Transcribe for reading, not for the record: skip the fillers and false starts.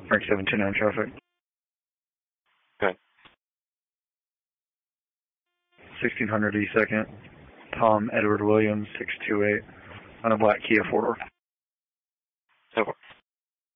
Frank 729 traffic. Okay. 1600 E2nd. Tom Edward Williams 628 on a black Kia 4-door.